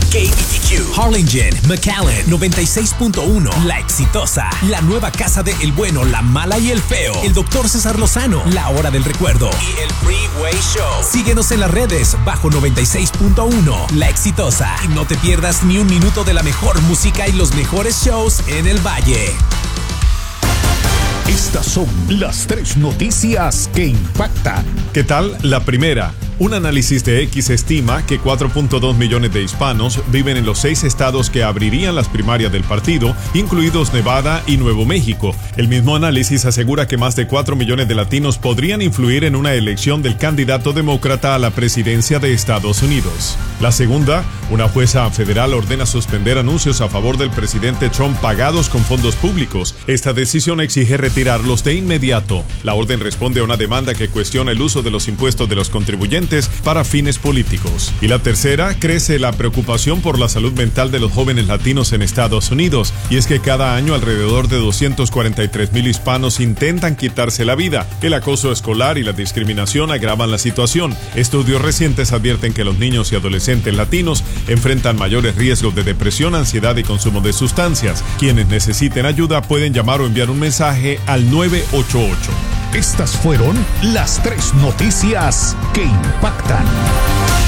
KBTQ, Harlingen, McAllen, 96.1, La Exitosa, la nueva casa de El Bueno, La Mala y El Feo, el Dr. César Lozano, La Hora del Recuerdo y el Freeway Show. Síguenos en las redes bajo 96.1, La Exitosa, y no te pierdas ni un minuto de la mejor música y los mejores shows en el Valle. Estas son las 3 noticias que impactan. ¿Qué tal? La primera. Un análisis de X estima que 4.2 millones de hispanos viven en los 6 estados que abrirían las primarias del partido, incluidos Nevada y Nuevo México. El mismo análisis asegura que más de 4 millones de latinos podrían influir en una elección del candidato demócrata a la presidencia de Estados Unidos. La segunda, una jueza federal ordena suspender anuncios a favor del presidente Trump pagados con fondos públicos. Esta decisión exige retirarlos de inmediato. La orden responde a una demanda que cuestiona el uso de los impuestos de los contribuyentes para fines políticos. Y la tercera, crece la preocupación por la salud mental de los jóvenes latinos en Estados Unidos, y es que cada año alrededor de 243,000 hispanos intentan quitarse la vida. El acoso escolar y la discriminación agravan la situación. Estudios recientes advierten que los niños y adolescentes latinos enfrentan mayores riesgos de depresión, ansiedad y consumo de sustancias. Quienes necesiten ayuda pueden llamar o enviar un mensaje al 988. Estas fueron las 3 noticias que impactan.